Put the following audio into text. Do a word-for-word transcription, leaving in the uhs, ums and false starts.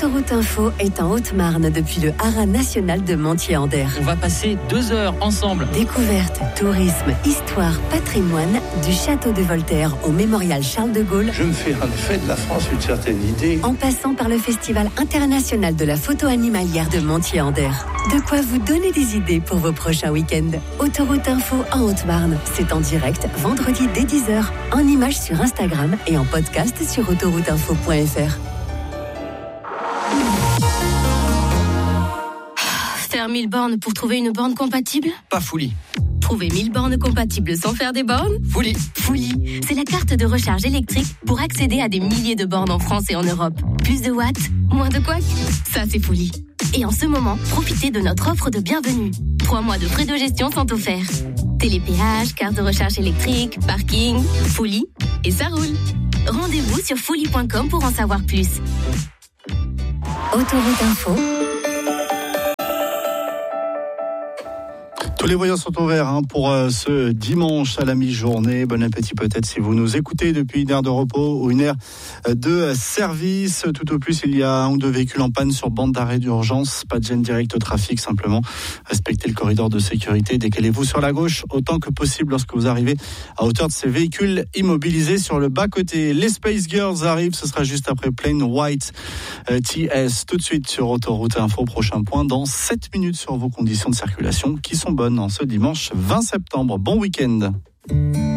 Autoroute Info est en Haute-Marne depuis le Haras national de Montier-Ander. On va passer deux heures ensemble. Découverte, tourisme, histoire, patrimoine, du château de Voltaire au mémorial Charles de Gaulle. Je me fais en effet de la France une certaine idée. En passant par le Festival international de la photo animalière de Montier-Ander. De quoi vous donner des idées pour vos prochains week-ends. Autoroute Info en Haute-Marne. C'est en direct, vendredi dès dix heures, en images sur Instagram et en podcast sur autoroute info point f r. Faire mille bornes pour trouver une borne compatible ? Pas Fouli. Trouver mille bornes compatibles sans faire des bornes ? Fouli. Fouli, c'est la carte de recharge électrique pour accéder à des milliers de bornes en France et en Europe. Plus de watts, moins de couacs. Ça, c'est Fouli. Et en ce moment, profitez de notre offre de bienvenue. Trois mois de frais de gestion sont offerts. Télépéage, carte de recharge électrique, parking, Fouli, et ça roule. Rendez-vous sur fouli point com pour en savoir plus. Autoroute Info. Tous les voyants sont ouverts hein, pour euh, ce dimanche à la mi-journée. Bon appétit peut-être si vous nous écoutez depuis une heure de repos ou une heure de service. Tout au plus, il y a un ou deux véhicules en panne sur bande d'arrêt d'urgence. Pas de gêne directe au trafic, simplement respectez le corridor de sécurité. Décalez-vous sur la gauche autant que possible lorsque vous arrivez à hauteur de ces véhicules immobilisés sur le bas-côté. Les Space Girls arrivent, ce sera juste après Plain White euh, T S. Tout de suite sur Autoroute Info. Prochain point dans sept minutes sur vos conditions de circulation qui sont bonnes en ce dimanche vingt septembre. Bon week-end.